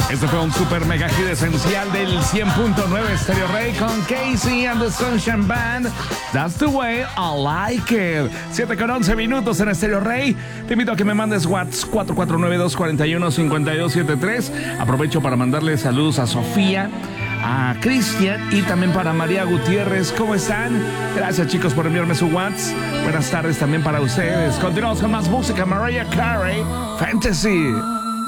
Este fue un super mega hit esencial del 100.9 Stereo Rey con Casey and the Sunshine Band. That's the way I like it. 7:11 minutos en Stereo Rey. Te invito a que me mandes WhatsApp 449-241-5273. Aprovecho para mandarle saludos a Sofía, a Cristian y también para María Gutiérrez. ¿Cómo están? Gracias, chicos, por enviarme su WhatsApp. Buenas tardes también para ustedes. Continuamos con más música. Mariah Carey, Fantasy.